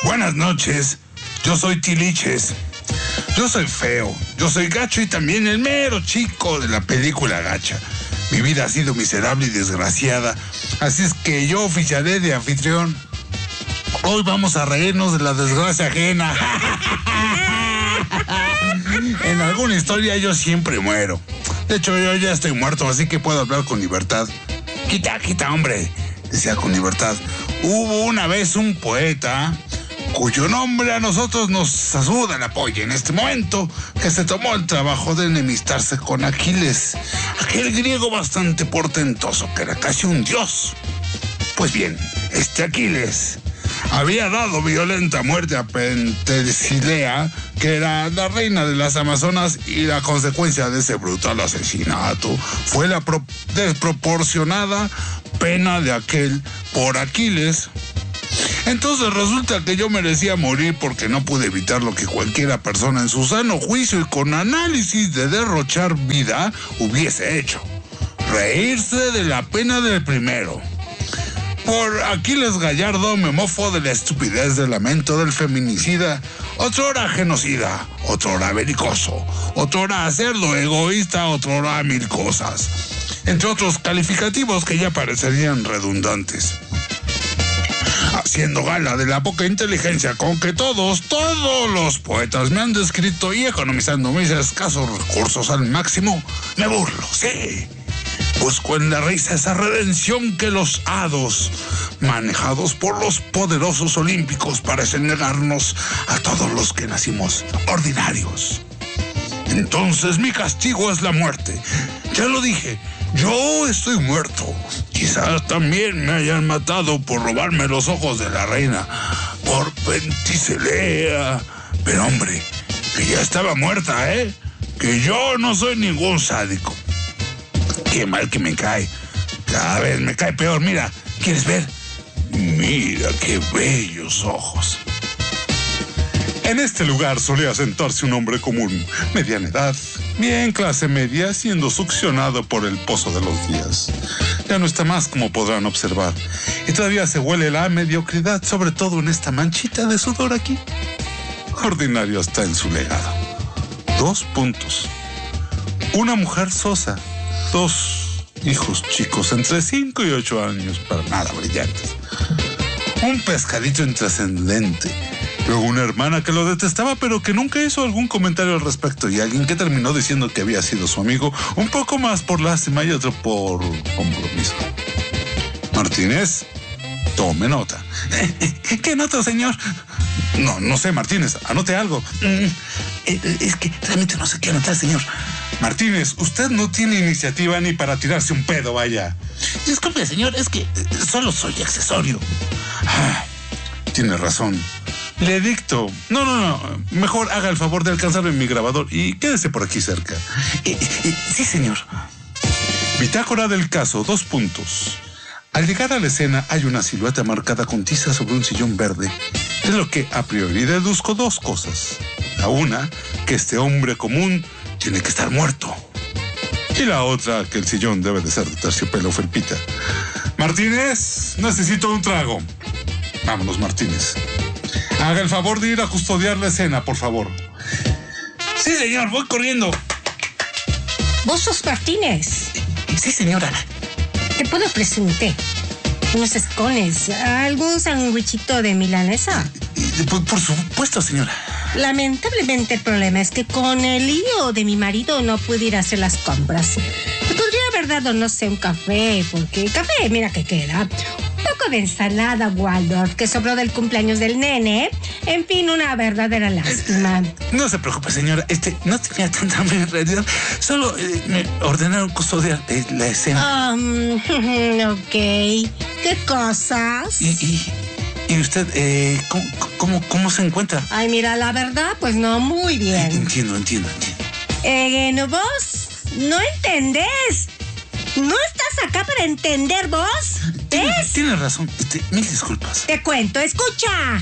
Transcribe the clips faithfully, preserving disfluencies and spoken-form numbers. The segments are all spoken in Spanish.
Buenas noches, yo soy Tiliches. Yo soy feo, yo soy gacho y también el mero chico de la película gacha. Mi vida ha sido miserable y desgraciada, así es que yo oficiaré de anfitrión. Hoy vamos a reírnos de la desgracia ajena. En alguna historia yo siempre muero. De hecho, yo ya estoy muerto, así que puedo hablar con libertad. Quita, quita, hombre, decía con libertad. Hubo una vez un poeta cuyo nombre a nosotros nos ayuda en apoyo en este momento, que se tomó el trabajo de enemistarse con Aquiles, aquel griego bastante portentoso que era casi un dios. Pues bien, este Aquiles había dado violenta muerte a Pentesilea, que era la reina de las Amazonas, y la consecuencia de ese brutal asesinato fue la pro- desproporcionada pena de aquel por Aquiles. Entonces resulta que yo merecía morir porque no pude evitar lo que cualquiera persona en su sano juicio y con análisis de derrochar vida hubiese hecho: reírse de la pena del primero. Por Aquiles Gallardo me mofo de la estupidez del lamento del feminicida, otrora genocida, otrora belicoso, otrora cerdo egoísta, otrora mil cosas, entre otros calificativos que ya parecerían redundantes. Haciendo gala de la poca inteligencia con que todos, todos los poetas me han descrito y economizando mis escasos recursos al máximo, me burlo, sí. Busco en la risa esa redención que los hados, manejados por los poderosos olímpicos, parecen negarnos a todos los que nacimos ordinarios. Entonces mi castigo es la muerte. Ya lo dije, yo estoy muerto. Quizás también me hayan matado por robarme los ojos de la reina, por Pentesilea. Pero hombre, que ya estaba muerta, ¿eh? Que yo no soy ningún sádico. Qué mal que me cae. Cada vez me cae peor. Mira, ¿quieres ver? Mira qué bellos ojos. En este lugar solía sentarse un hombre común, mediana edad, bien clase media, siendo succionado por el pozo de los días. Ya no está más, como podrán observar, y todavía se huele la mediocridad, sobre todo en esta manchita de sudor aquí. Ordinario está en su legado. Dos puntos. Una mujer sosa, dos hijos chicos entre cinco y ocho años, para nada brillantes. Un pescadito intrascendente. Luego una hermana que lo detestaba, pero que nunca hizo algún comentario al respecto, y alguien que terminó diciendo que había sido su amigo, un poco más por lástima y otro por compromiso. Martínez, tome nota. ¿Qué nota, señor? No, no sé, Martínez, anote algo. Mm, es que realmente no sé qué anotar, señor. Martínez, usted no tiene iniciativa ni para tirarse un pedo, vaya. Disculpe, señor, es que solo soy accesorio. Ah, tiene razón. Le dicto. No, no, no. Mejor haga el favor de alcanzarme mi grabador y quédese por aquí cerca. Eh, eh, sí, señor. Bitácora del caso, dos puntos. Al llegar a la escena hay una silueta marcada con tiza sobre un sillón verde, de lo que a priori deduzco dos cosas. La una, que este hombre común tiene que estar muerto. Y la otra, que el sillón debe de ser de terciopelo o felpita. Martínez, necesito un trago. Vámonos, Martínez. Haga el favor de ir a custodiar la escena, por favor. Sí, señor, voy corriendo. ¿Vos sos Martínez? Sí, señora. ¿Te puedo presentar unos escones, algún sándwichito de milanesa? Por, por supuesto, señora. Lamentablemente el problema es que con el lío de mi marido no pude ir a hacer las compras. Te podría haber dado, no sé, un café, porque café, mira que queda. Un poco de ensalada Waldorf que sobró del cumpleaños del nene. En fin, una verdadera lástima. No se preocupe, señora. Este, no tenía tanta hambre en realidad. Solo eh, me ordenaron custodiar eh, la escena. Um, ok. ¿Qué cosas? Y, y, y usted, eh, ¿cómo, cómo, ¿cómo se encuentra? Ay, mira, la verdad, pues no muy bien. Entiendo, entiendo, entiendo. Eh, ¿no vos? ¿No entendés? ¿No estás acá para entender vos? Tiene, ¿Ves? tiene razón. Este, mil disculpas. Te cuento, escucha.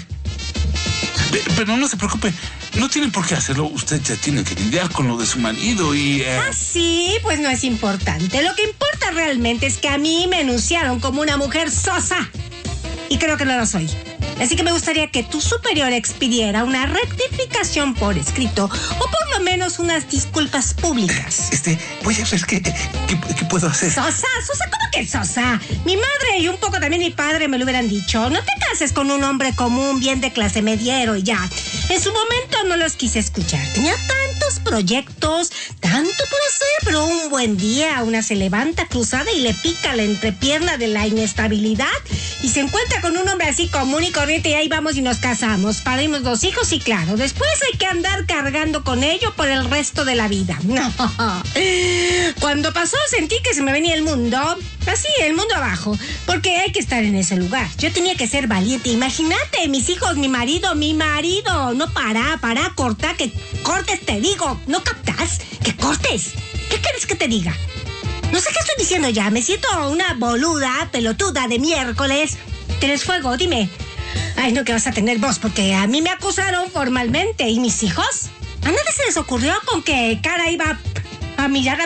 Pero no se preocupe, no tiene por qué hacerlo. Usted ya tiene que lidiar con lo de su marido y... Eh... Ah, sí, pues no es importante. Lo que importa realmente es que a mí me enunciaron como una mujer sosa. Y creo que no lo soy. Así que me gustaría que tu superior expidiera una rectificación por escrito o por lo menos unas disculpas públicas. Este, voy a ver qué, qué, qué puedo hacer. Sosa, Sosa, ¿cómo que Sosa? Mi madre y un poco también mi padre me lo hubieran dicho. No te cases con un hombre común, bien de clase mediero y ya. En su momento no los quise escuchar. Tenía tantos proyectos, tanto por hacer, pero un buen día una se levanta cruzada y le pica la entrepierna de la inestabilidad y se encuentra con un hombre así común y corriente y ahí vamos y nos casamos. Parimos dos hijos y claro, después hay que andar cargando con ello por el resto de la vida. No. Cuando pasó sentí que se me venía el mundo, así, el mundo abajo, porque hay que estar en ese lugar. Yo tenía que ser valiente. Imagínate, mis hijos, mi marido, mi marido. No, para, para, corta, que cortes, te digo. ¿No captas? Que cortes. ¿Qué quieres que te diga? No sé qué estoy diciendo ya. Me siento una boluda, pelotuda de miércoles. ¿Tienes fuego? Dime. Ay, no, que vas a tener voz, porque a mí me acusaron formalmente. ¿Y mis hijos? ¿A nadie se les ocurrió con qué cara iba a mirar a